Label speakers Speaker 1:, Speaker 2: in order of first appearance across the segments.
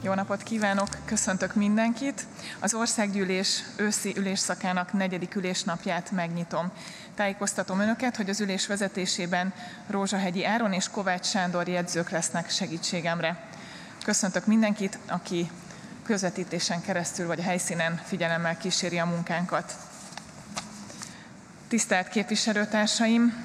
Speaker 1: Jó napot kívánok, köszöntök mindenkit! Az Országgyűlés őszi ülésszakának 4. ülésnapját megnyitom. Tájékoztatom Önöket, hogy az ülés vezetésében Rózsahegyi Áron és Kovács Sándor jegyzők lesznek segítségemre. Köszöntök mindenkit, aki közvetítésen keresztül vagy a helyszínen figyelemmel kíséri a munkánkat. Tisztelt képviselőtársaim!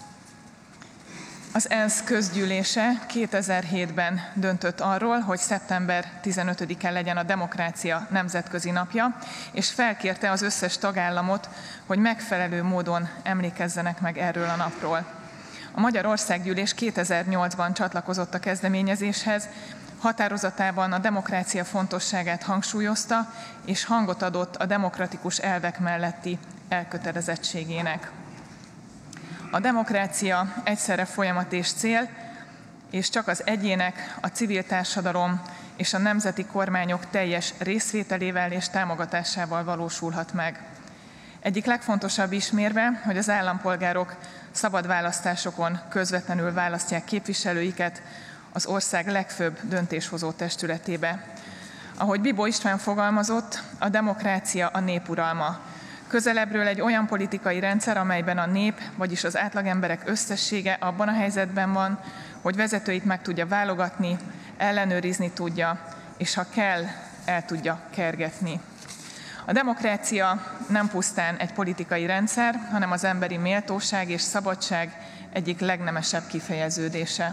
Speaker 1: Az ENSZ közgyűlése 2007-ben döntött arról, hogy szeptember 15-e legyen a demokrácia nemzetközi napja, és felkérte az összes tagállamot, hogy megfelelő módon emlékezzenek meg erről a napról. A Magyar Országgyűlés 2008-ban csatlakozott a kezdeményezéshez, határozatában a demokrácia fontosságát hangsúlyozta, és hangot adott a demokratikus elvek melletti elkötelezettségének. A demokrácia egyszerre folyamat és cél, és csak az egyének, a civil társadalom és a nemzeti kormányok teljes részvételével és támogatásával valósulhat meg. Egyik legfontosabb ismérve, hogy az állampolgárok szabad választásokon közvetlenül választják képviselőiket az ország legfőbb döntéshozó testületébe. Ahogy Bibó István fogalmazott, a demokrácia a nép uralma. Közelebbről egy olyan politikai rendszer, amelyben a nép, vagyis az átlagemberek összessége abban a helyzetben van, hogy vezetőit meg tudja válogatni, ellenőrizni tudja, és ha kell, el tudja kergetni. A demokrácia nem pusztán egy politikai rendszer, hanem az emberi méltóság és szabadság egyik legnemesebb kifejeződése.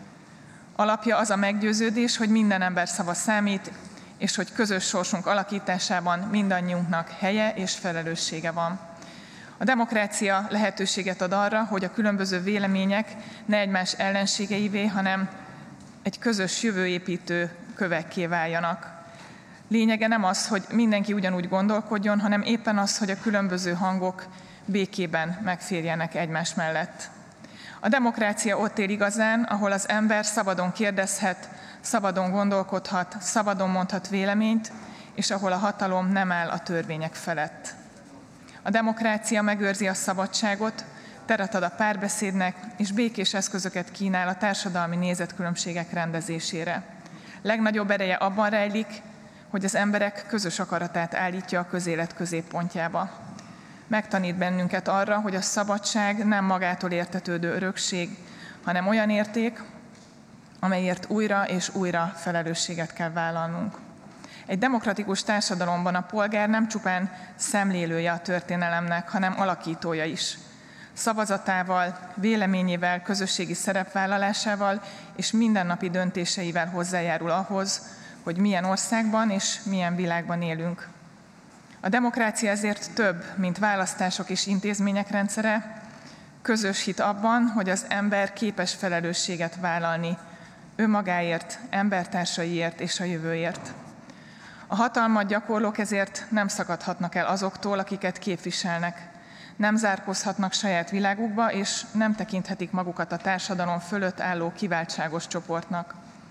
Speaker 1: Alapja az a meggyőződés, hogy minden ember szava számít, és hogy közös sorsunk alakításában mindannyiunknak helye és felelőssége van. A demokrácia lehetőséget ad arra, hogy a különböző vélemények ne egymás ellenségeivé, hanem egy közös jövőépítő kövekké váljanak. Lényege nem az, hogy mindenki ugyanúgy gondolkodjon, hanem éppen az, hogy a különböző hangok békében megférjenek egymás mellett. A demokrácia ott él igazán, ahol az ember szabadon kérdezhet, szabadon gondolkodhat, szabadon mondhat véleményt, és ahol a hatalom nem áll a törvények felett. A demokrácia megőrzi a szabadságot, teret ad a párbeszédnek, és békés eszközöket kínál a társadalmi nézetkülönbségek rendezésére. Legnagyobb ereje abban rejlik, hogy az emberek közös akaratát állítja a közélet középpontjába. Megtanít bennünket arra, hogy a szabadság nem magától értetődő örökség, hanem olyan érték, amelyért újra és újra felelősséget kell vállalnunk. Egy demokratikus társadalomban a polgár nem csupán szemlélője a történelemnek, hanem alakítója is. Szavazatával, véleményével, közösségi szerepvállalásával és mindennapi döntéseivel hozzájárul ahhoz, hogy milyen országban és milyen világban élünk. A demokrácia ezért több, mint választások és intézmények rendszere, közös hit abban, hogy az ember képes felelősséget vállalni önmagáért, embertársaiért és a jövőért. A hatalmat gyakorlók ezért nem szakadhatnak el azoktól, akiket képviselnek. Nem zárkózhatnak saját világukba, és nem tekinthetik magukat a társadalom fölött álló kiváltságos csoportnak.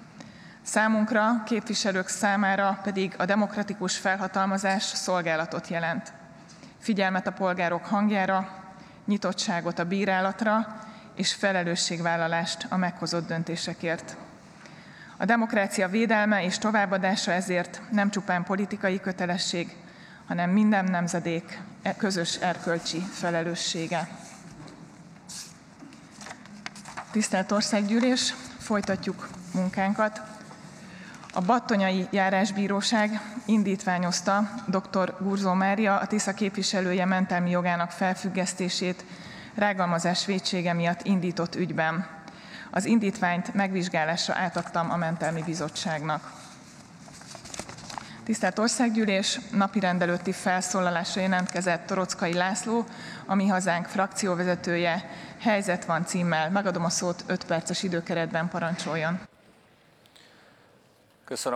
Speaker 1: Számunkra, képviselők számára pedig a demokratikus felhatalmazás szolgálatot jelent. Figyelmet a polgárok hangjára, nyitottságot a bírálatra és felelősségvállalást a meghozott döntésekért. A demokrácia védelme és továbbadása ezért nem csupán politikai kötelesség, hanem minden nemzedék közös erkölcsi felelőssége. Tisztelt Országgyűlés, folytatjuk munkánkat. A Battonyai Járásbíróság indítványozta dr. Gurzó Mária, a Tisza képviselője mentelmi jogának felfüggesztését rágalmazás vétsége miatt indított ügyben. Az indítványt megvizsgálásra átadtam a mentelmi bizottságnak. Tisztelt Országgyűlés, napirend előtti felszólalásra jelentkezett Torockai László, a Mi Hazánk frakcióvezetője, Helyzet van címmel. Megadom a szót, 5 perces időkeretben parancsoljon.
Speaker 2: Köszönöm.